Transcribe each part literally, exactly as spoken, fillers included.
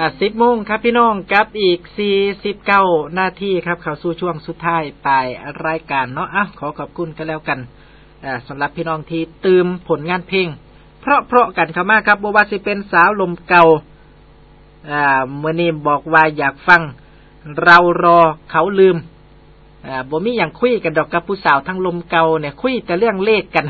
สิบโมงครับพี่น้องกับอีกสี่สิบเก้านาทีครับเข้าสู่ช่วงสุดท้ายปลายรายการเนาะอ่ะขอขอบคุณกันแล้วกันอ่าสำหรับพี่น้องที่ตื่มผลงานเพลงเพราะเพราะกันเข้ามาครับบ่ว่าสิเป็นสาวลมเก่าอ่ามื้อนี้บอกว่าอยากฟังเรารอเขาลืมอ่าบ่มีหยังคุยกันดอกกับผู้สาวทั้งลมเก่าเนี่ยคุยแต่เรื่องเลขกัน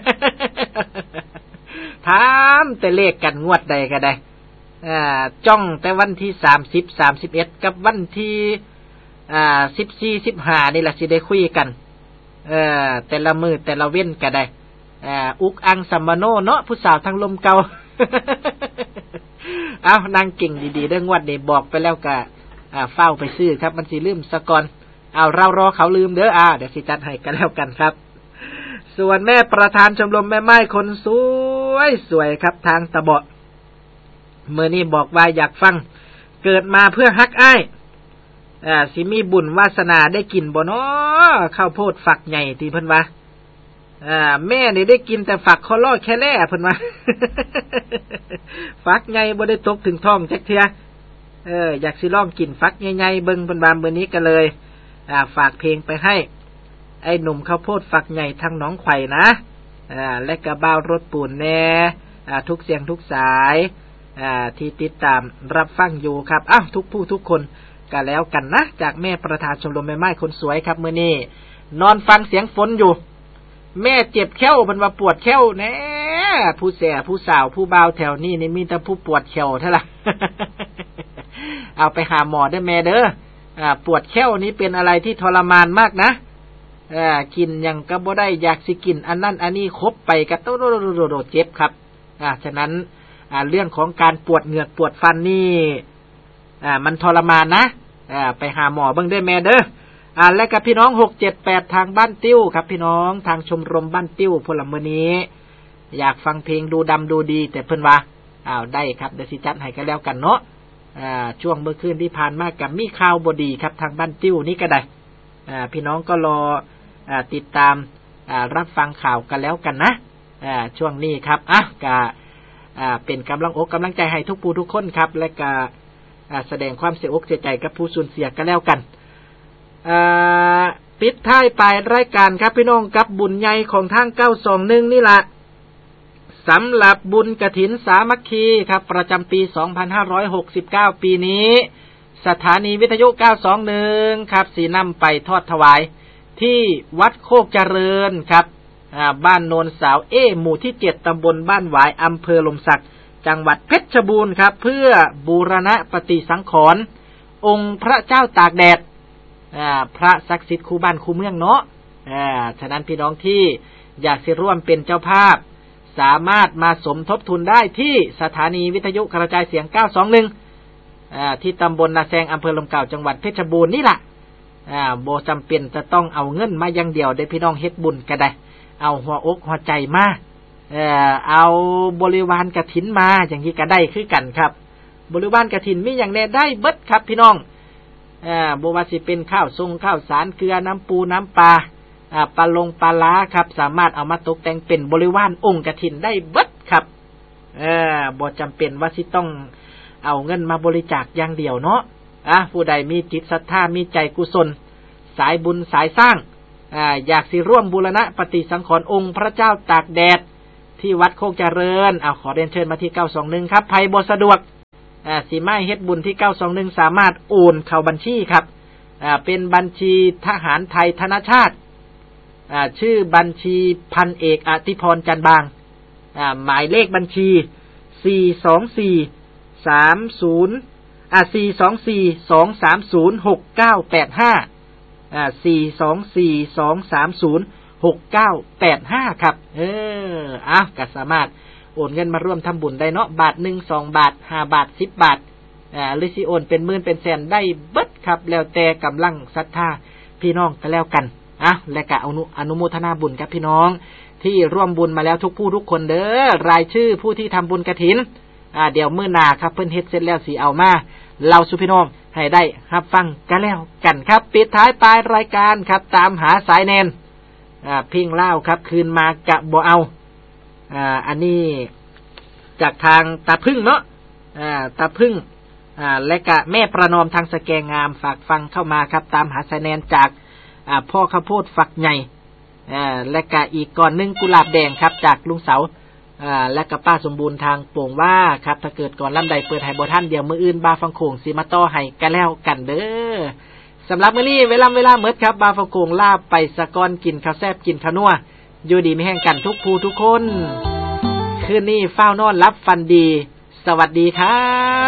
ถามแต่เลขกันงวดใดก็ได้อ่าจ้องแต่วันที่สามสิบ สามสิบเอ็ดกับวันที่อ่าสิบสี่ สิบห้านี่ล่ะสิได้คุยกันเอ่อแต่ละมื้อแต่ละเว้นก็ได้อ่าอุกอังสัมมโนเนาะผู้สาวทั้งลมเก่า เอานางเก่งดีๆเด้องวดนี้บอกไปแล้วก็อ่าเฝ้าไปซื้อครับมันสิลืมซะก่อนเอาเรารอเขาลืมเด้ออ่าเดี๋ยวสิจัดให้กันแล้วกันครับส่วนแม่ประธานชมรมแม่ไม้คนสวยสวยครับทางตะเบาะเมื่อนี้บอกว่าอยากฟังเกิดมาเพื่อฮักอ้ายอ่าสิมีบุญวาสนาได้กินบ่เนาะข้าวโพดฝักใหญ่ที่เพิ่นว่าอ่าแม่นี่ได้กินแต่ฝักคอล่อแค่แล่เพิ่นว่า ฝักใหญ่บ่ได้ตกถึงท้องจักเทื่อเอออยากสิลองกินฝักใหญ่ๆเบิ่งเพิ่นว่ามื้อนี้ก็เลยอ่าฝากเพลงไปให้ไอ้หนุ่มข้าวโพดฝักใหญ่ทางหนองไข่นะอ่าและก็บ่าวรถปูนแน่อ่าทุกเสียงทุกสายอ่าที่ติดตามรับฟังอยู่ครับอ้าวทุกผู้ทุกคนก็แล้วกันนะจากแม่ประธานชมรมแม่ไม้คนสวยครับมื้อนี้นอนฟังเสียงฝนอยู่แม่เจ็บแข้วมันว่าปวดแข้วแน่ผู้แส่ผู้สาวผู้บ่าวแถวนี้นี่มีแต่ผู้ปวดแข้วเท่าล่ะ เอาไปหาหมอได้แม่เด้ออ่าปวดแข้วนี้เป็นอะไรที่ทรมานมากนะอ่ากินหยังก็บ่ได้อยากสิกินอันนั้นอันนี้ครบไปก็โตๆๆๆเจ็บครับอ่าฉะนั้นอ่าเรื่องของการปวดเหงือกปวดฟันนี่อ่ามันทรมานนะอ่าไปหาหมอเบิ่งด้วยแม่เด้ออ่าและกับพี่น้องหก เจ็ด แปดทางบ้านติ้วครับพี่น้องทางชมรมบ้านติ้วพลเมืองนี้อยากฟังเพลงดูดำดูดีแต่เพิ่นว่าอ้าวได้ครับเดี๋ยวสิจัดให้กันแล้วกันเนาะอ่าช่วงเมื่อคืนที่ผ่านมากับมีข่าวบ่ดีครับทางบ้านติ้วนี่ก็ได้อ่าพี่น้องก็รออ่าติดตามอ่ารับฟังข่าวกันแล้วกันนะอ่าช่วงนี้ครับอ่ะก็อ่าเป็นกำลังอกกำลังใจให้ทุกผู้ทุกคนครับและก็อ่าแสดงความเสียอกเสียใจกับผู้สูญเสียกันแล้วกันอ่าปิดท้ายปลายรายการครับพี่น้องกับบุญใหญ่ของทางเก้าสองหนึ่งนี่ล่ะสำหรับบุญกฐินสามัคคีครับประจำปีสองพันห้าร้อยหกสิบเก้าปีนี้สถานีวิทยุเก้าสองหนึ่งครับสีนำไปทอดถวายที่วัดโคกเจริญครับบ้านโนนสาวเอหมู่ที่เจ็ดตำบลบ้านหวายอำเภอลมศักดิ์จังหวัดเพชรบูรณ์ครับเพื่อบูรณะปฏิสังขรณ์องค์พระเจ้าตากแดดพระศักดิ์สิทธิ์คู่บ้านคู่เมืองเนาะฉะนั้นพี่น้องที่อยากสิร่วมเป็นเจ้าภาพสามารถมาสมทบทุนได้ที่สถานีวิทยุกระจายเสียงเก้าสองหนึ่งที่ตำบลนาแซงอำเภอลมเก่าจังหวัดเพชรบูรณ์นี่แหละอ่าบ่จำเป็นจะต้องเอาเงินมาอย่างเดียวได้พี่น้องเฮ็ดบุญก็ได้เอาหัวอกหัวใจมาเอ่อเอาบริวารกฐินมาอย่างนี้ก็ได้คือกันครับบริวารกฐินมีอย่างแน่ได้เบิดครับพี่น้องอ่าบ่ว่าสิเป็นข้าวทรงข้าวสารเกลือน้ำปูน้ำปลาอ่าปลาลงปลาล้าครับสามารถเอามาตกแต่งเป็นบริวารองค์กฐินได้เบิดครับเออบ่จำเป็นว่าสิต้องเอาเงินมาบริจาคอย่างเดียวเนาะอ่ะผู้ใดมีจิตศรัทธามีใจกุศลสายบุญสายสร้างอ่าอยากสิร่วมบูรณะปฏิสังขรณ์องค์พระเจ้าตากแดดที่วัดโคกเจริญเอาขอเรียนเชิญมาที่เก้าสองหนึ่งครับไผบ่สะดวกอ่าสิมาเฮ็ดบุญที่เก้าสองหนึ่งสามารถโอนเข้าบัญชีครับอ่าเป็นบัญชีทหารไทยธนชาติอ่าชื่อบัญชีพันเอกอธิพรจันบางอ่าหมายเลขบัญชีสี่สองสี่สามศูนย์อ่าสี่สองสี่สองสามศูนย์หกเก้าแปดห้าอ่าสี่สองสี่สองสามศูนย์หกเก้าแปดห้าครับเอออ่ะก็สามารถโอนเงินมาร่วมทำบุญได้เนาะบาทหนึ่งสองบาทห้าบาทสิบบาทอ่าหรือสิโอนเป็นหมื่นเป็นแสนได้เบิดครับแล้วแต่กำลังศรัทธาพี่น้องก็แล้วกันอ่ะและก็อนุอนุโมทนาบุญกับพี่น้องที่ร่วมบุญมาแล้วทุกผู้ทุกคนเด้อรายชื่อผู้ที่ทำบุญกฐินอ่าเดี๋ยวมื้อหน้าครับเพิ่นเฮ็ดเสร็จแล้วสิเอามาเล่าสู่พี่น้องให้ได้รับฟังกันแล้วกันครับปิดท้ายปลายรายการครับตามหาสายแนนอ่าพิงเล่าครับคืนมากะบ่เอาอ่าอันนี้จากทางตาพึ่งเนาะอ่าตาพึ่งอ่าและก็แม่ประนอมทางสแกงามฝากฟังเข้ามาครับตามหาคะแนนจากอ่าพ่อข้าวโพดฝักใหญ่อ่าและก็อีกก่อนนึงกุหลาบแดงครับจากลุงเสาอ่าและก็ป้าสมบูรณ์ทางโป่งว่าครับถ้าเกิดก่อนลำใดเปิดให้บ่ทันเดี๋ยวมื้ออื่นบาฟังโขงสิมาต่อให้กันแล้วกันเด้อสำหรับมื้อนี้เวลาเวลาหมดครับบาฟังโขงลาไปสะก่อนกินข้าวแซ่บกินข้าวนัวอยู่ดีมีแห้งกันทุกผู้ทุกคนคืนนี้เฝ้านอนรับฝันดีสวัสดีครับ